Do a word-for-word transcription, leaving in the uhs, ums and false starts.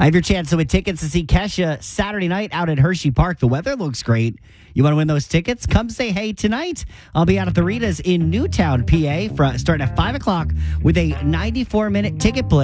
I have your chance to win tickets to see Kesha Saturday night out at Hershey Park. The weather looks great. You want to win those tickets? Come say hey tonight. I'll be out at the Ritas in Newtown, P A, for, starting at five o'clock with a ninety-four minute ticket play.